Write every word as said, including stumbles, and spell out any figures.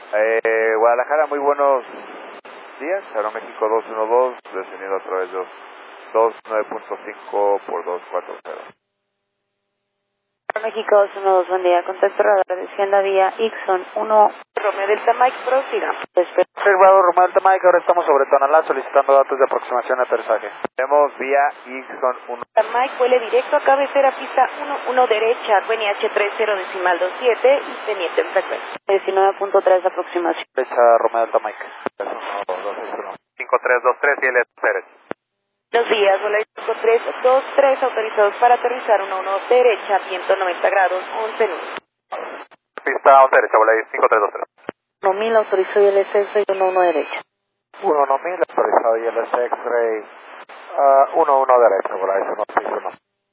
Eh, Guadalajara, muy buenos días. Aeroméxico dos uno dos, descendiendo a través de dos nueve punto cinco por dos cuatro cero. México dos uno dos, buen día. Contacto radar, descienda vía Ixon uno. Romeo Delta Mike, prosiga. Observado Romeo Delta Mike, ahora estamos sobre Tonalá solicitando datos de aproximación y aterrizaje. Tenemos vía Ixon uno. Mike, vuele directo a cabecera, pista uno uno derecha, N H treinta decimal veintisiete y teniente en frecuencia. diecinueve punto tres de aproximación. Derecha Romeo Delta Mike. cinco tres dos tres y L Pérez. Buenos días, hola cinco tres dos tres, autorizados para aterrizar uno uno derecha, ciento noventa grados, once nudos. Pista once derecha, bola cinco tres dos tres. uno mil, autorizó y el S S y uno uno derecha. uno mil autorizado y el S X-Ray uno uno derecha, bola uno